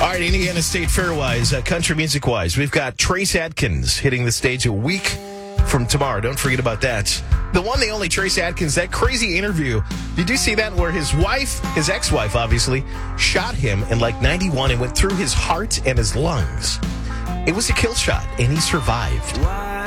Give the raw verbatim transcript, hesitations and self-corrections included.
All right, Indiana State Fair-wise, uh, country music-wise, we've got Trace Adkins hitting the stage a week from tomorrow. Don't forget about that. The one, the only Trace Adkins, that crazy interview. Did you see that where his wife, his ex-wife, obviously, shot him in like ninety-one and went through his heart and his lungs? It was a kill shot, and he survived.